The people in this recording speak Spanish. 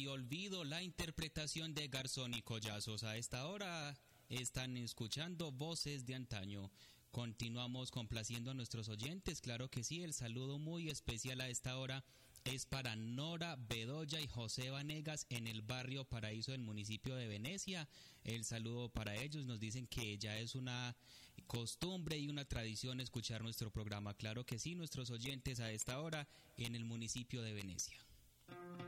Olvido, la interpretación de Garzón y Collazos. A esta hora están escuchando Voces de Antaño. Continuamos complaciendo a nuestros oyentes, claro que sí. El saludo muy especial a esta hora es para Nora Bedoya y José Vanegas en el barrio Paraíso del municipio de Venecia. El saludo para ellos, nos dicen que ya es una costumbre y una tradición escuchar nuestro programa, claro que sí, nuestros oyentes a esta hora en el municipio de Venecia.